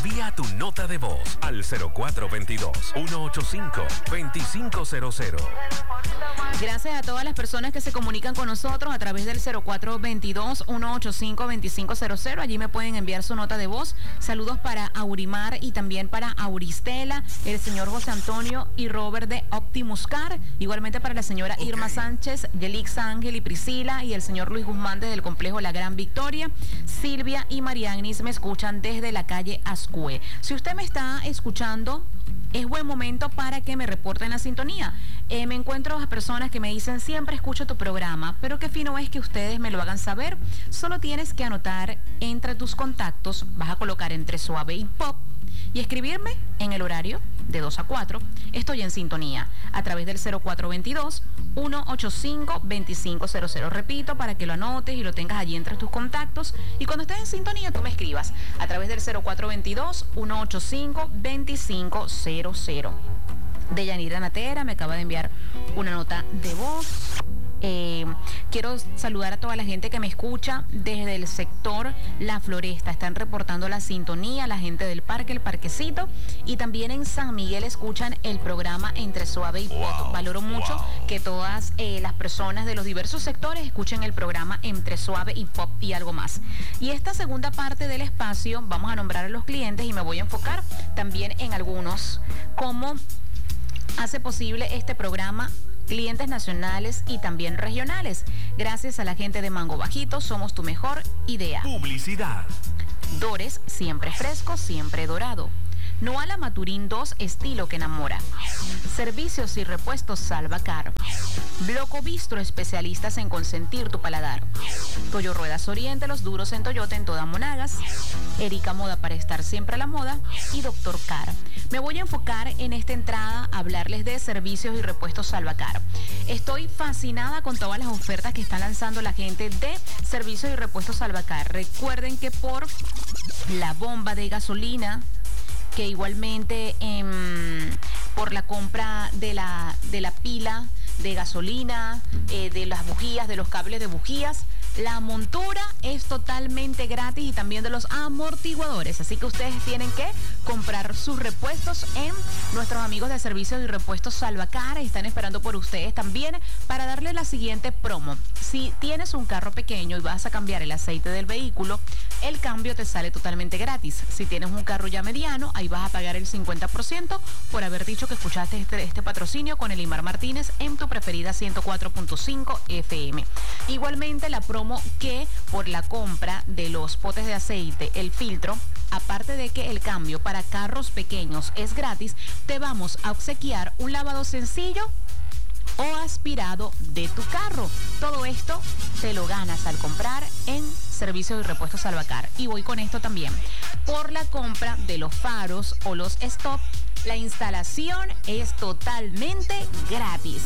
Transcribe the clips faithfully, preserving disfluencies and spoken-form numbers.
Envía tu nota de voz al cero cuatro dos dos, uno ocho cinco, dos cinco cero cero. Gracias a todas las personas que se comunican con nosotros a través del cero cuatro dos dos, uno ocho cinco, dos cinco cero cero. Allí me pueden enviar su nota de voz. Saludos para Aurimar y también para Auristela, el señor José Antonio y Robert de Optimus Car. Igualmente para la señora okay. Irma Sánchez, Yelix Ángel y Priscila, y el señor Luis Guzmán desde el complejo La Gran Victoria. Silvia y María Agnes me escuchan desde la calle Ascue. Si usted me está escuchando, es buen momento para que me reporten la sintonía. Eh, me encuentro a personas que me dicen, siempre escucho tu programa, pero qué fino es que ustedes me lo hagan saber. Solo tienes que anotar entre tus contactos, vas a colocar entre suave y pop, y escribirme en el horario de dos a cuatro. Estoy en sintonía a través del cero cuatro dos dos, uno ocho cinco, dos cinco cero cero. Repito, para que lo anotes y lo tengas allí entre tus contactos. Y cuando estés en sintonía, tú me escribas a través del cero cuatro dos dos, uno ocho cinco, dos cinco cero cero. De Yanira Natera me acaba de enviar una nota de voz. Eh, quiero saludar a toda la gente que me escucha desde el sector La Floresta. Están reportando la sintonía, la gente del parque, el parquecito, y también en San Miguel escuchan el programa Entre Suave y Pop. Wow, Valoro mucho wow. que todas eh, las personas de los diversos sectores escuchen el programa Entre Suave y Pop y algo más. Y esta segunda parte del espacio vamos a nombrar a los clientes y me voy a enfocar también en algunos, como hace posible este programa clientes nacionales y también regionales. Gracias a la gente de Mango Bajito, somos tu mejor idea. Publicidad. Dores, siempre fresco, siempre dorado. Noala Maturín dos, estilo que enamora. Servicios y repuestos Salvacar. Bloco Bistro, especialistas en consentir tu paladar. Toyo Ruedas Oriente, los duros en Toyota en toda Monagas. Erika Moda, para estar siempre a la moda. Y Doctor Car. Me voy a enfocar en esta entrada a hablarles de servicios y repuestos Salvacar. Estoy fascinada con todas las ofertas que está lanzando la gente de servicios y repuestos Salvacar. Recuerden que por la bomba de gasolina, que igualmente eh, por la compra de la, de la pila de gasolina, eh, de las bujías, de los cables de bujías, la montura es totalmente gratis, y también de los amortiguadores. Así que ustedes tienen que comprar sus repuestos en nuestros amigos de servicios y repuestos Salvacar. Están esperando por ustedes también para darles la siguiente promo. Si tienes un carro pequeño y vas a cambiar el aceite del vehículo, el cambio te sale totalmente gratis. Si tienes un carro ya mediano, ahí vas a pagar el cincuenta por ciento por haber dicho que escuchaste este, este patrocinio con Elimar Martínez en tu preferida ciento cuatro punto cinco F M. Igualmente, la promo que por la compra de los potes de aceite, el filtro, aparte de que el cambio para carros pequeños es gratis, te vamos a obsequiar un lavado sencillo o aspirado de tu carro. Todo esto te lo ganas al comprar en Servicios y Repuestos Salvacar. Y voy con esto también. Por la compra de los faros o los stop, la instalación es totalmente gratis.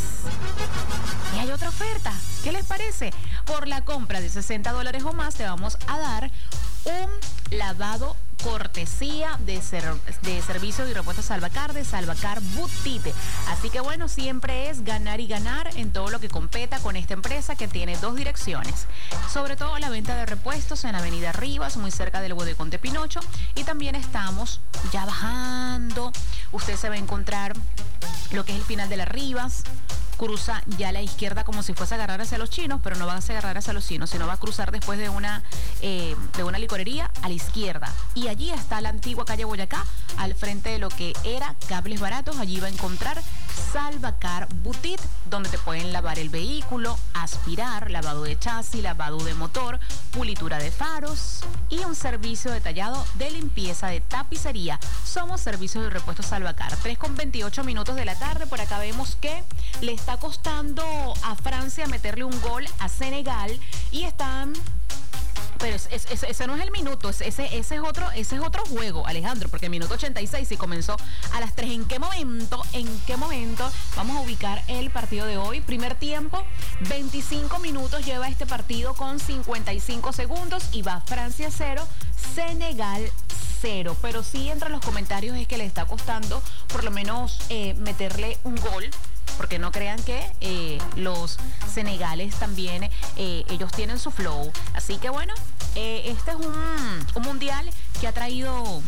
Y hay otra oferta. ¿Qué les parece? Por la compra de sesenta dólares o más, te vamos a dar un lavado cortesía de, ser, de Servicios y Repuestos Salvacar, de Salvacar Boutique. Así que bueno, siempre es ganar y ganar en todo lo que competa con esta empresa, que tiene dos direcciones. Sobre todo la venta de repuestos en Avenida Rivas, muy cerca del Bodegón de Pinocho. Y también estamos ya bajando. Usted se va a encontrar lo que es el final de las Rivas. Cruza ya a la izquierda como si fuese a agarrar hacia los chinos, pero no va a agarrar hacia los chinos, sino va a cruzar después de una, eh, de una licorería a la izquierda. Y allí está la antigua calle Boyacá, al frente de lo que era Cables Baratos. Allí va a encontrar Salvacar Boutique, donde te pueden lavar el vehículo, aspirar, lavado de chasis, lavado de motor, pulitura de faros y un servicio detallado de limpieza de tapicería. Somos Servicios y Repuestos Salvacar. tres con veintiocho minutos de la tarde. Por acá vemos que le está costando a Francia meterle un gol a Senegal y están... Pero es, es, es, ese no es el minuto, ese, ese, es otro, ese es otro juego, Alejandro, porque el minuto ochenta y seis sí comenzó a las tres. ¿En qué momento, en qué momento vamos a ubicar el partido de hoy? Primer tiempo, veinticinco minutos lleva este partido con cincuenta y cinco segundos y va Francia cero, Senegal cero. Pero sí, entre los comentarios es que le está costando por lo menos eh, meterle un gol, porque no crean que eh, los senegales también, eh, ellos tienen su flow. Así que bueno, eh, este es un, un mundial que ha traído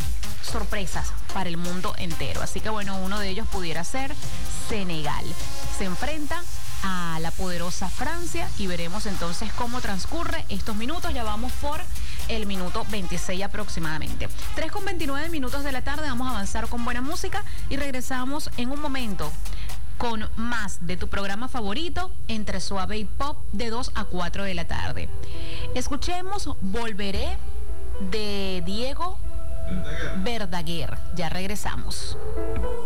sorpresas para el mundo entero. Así que bueno, uno de ellos pudiera ser Senegal. Se enfrenta a la poderosa Francia y veremos entonces cómo transcurre estos minutos. Ya vamos por el minuto veintiséis aproximadamente. tres con veintinueve minutos de la tarde, vamos a avanzar con buena música y regresamos en un momento con más de tu programa favorito entre suave y pop de dos a cuatro de la tarde. Escuchemos Volveré de Diego Verdaguer. Ya regresamos.